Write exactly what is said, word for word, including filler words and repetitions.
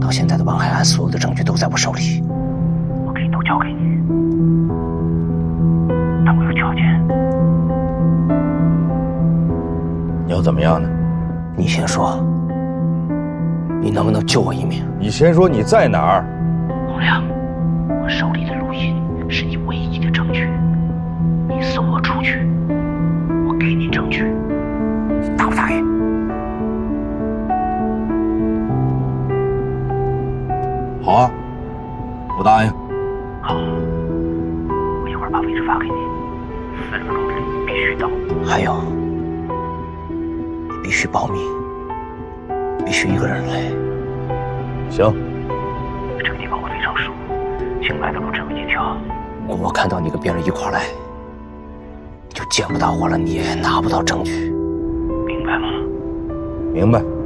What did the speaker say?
到现在的王海岸所有的证据都在我手里，我可以都交给你，但我有条件。 你要怎么样呢？ 你先说，你能不能救我一命？ 你先说你在哪儿？ 洪亮，我手里的录音是你唯一的证据，你送我出去，我给你证据，答不答应？ 好啊，我答应。 好，我一会儿把位置发给你，四十分钟之内必须到。还有，你必须保密，必须一个人来。 行。 这个地方我非常熟，请来的路只有一条。如果我看到你跟别人一块来，就见不到我了，你也拿不到证据，明白吗？ 明白。